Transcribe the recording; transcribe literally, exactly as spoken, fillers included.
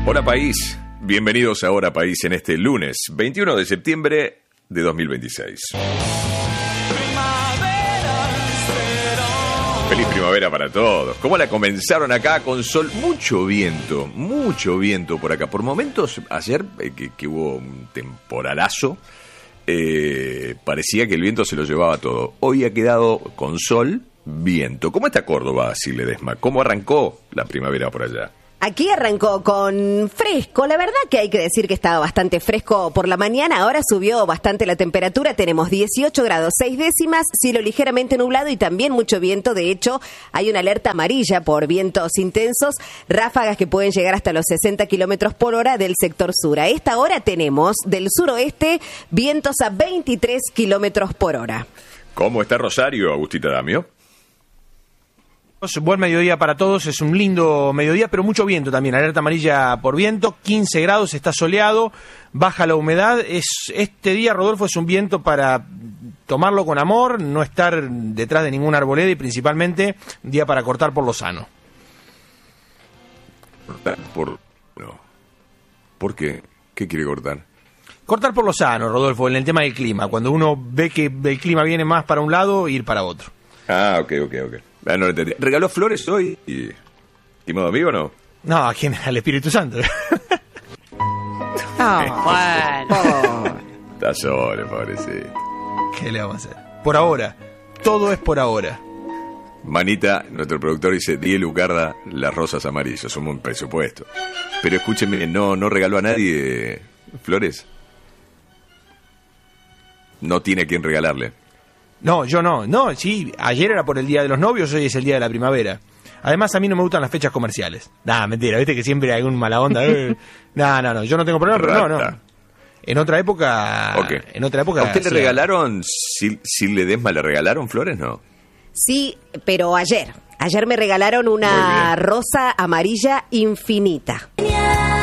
Hola país, bienvenidos a Hora País en este lunes veintiuno de septiembre de dos mil veintiséis. Feliz primavera para todos. ¿Cómo la comenzaron acá con sol? Mucho viento, mucho viento por acá. Por momentos, ayer eh, que, que hubo un temporalazo, eh, parecía que el viento se lo llevaba todo. Hoy ha quedado con sol, viento. ¿Cómo está Córdoba, Sil Ledesma? ¿Cómo arrancó la primavera por allá? Aquí arrancó con fresco, la verdad que hay que decir que estaba bastante fresco por la mañana, ahora subió bastante la temperatura, tenemos dieciocho grados seis décimas, cielo ligeramente nublado y también mucho viento, de hecho hay una alerta amarilla por vientos intensos, ráfagas que pueden llegar hasta los sesenta kilómetros por hora del sector sur. A esta hora tenemos del suroeste vientos a veintitrés kilómetros por hora. ¿Cómo está Rosario, Agustita Damio? Buen mediodía para todos, es un lindo mediodía, pero mucho viento también, alerta amarilla por viento, quince grados, está soleado, baja la humedad. Es, este día, Rodolfo, es un viento para tomarlo con amor, no estar detrás de ninguna arboleda y principalmente un día para cortar por lo sano. ¿Cortar por...? No. ¿Por qué? ¿Qué quiere cortar? Cortar por lo sano, Rodolfo, en el tema del clima, cuando uno ve que el clima viene más para un lado, ir para otro. Ah, ok, ok, ok. Ah, no lo entendí. ¿Regaló flores hoy? ¿Y, y modo amigo o no? No, ¿a quién? Al Espíritu Santo. Oh, bueno. Está solo, pobrecito. ¿Qué le vamos a hacer? Por ahora. Todo es por ahora. Manita, nuestro productor, dice, Die Lucarda, las rosas amarillas, somos un presupuesto. Pero escúcheme, ¿no, no regaló a nadie flores? No tiene a quién regalarle. No, yo no, no, sí, ayer era por el Día de los Novios, hoy es el Día de la Primavera. Además, a mí no me gustan las fechas comerciales. Nah, mentira, viste que siempre hay algún mala onda. Eh. No, no, no, yo no tengo problema, pero no, no. En otra época... Okay. En otra época... ¿A usted le sí, regalaron, si, si Ledesma le regalaron flores, no? Sí, pero ayer, ayer me regalaron una rosa amarilla infinita.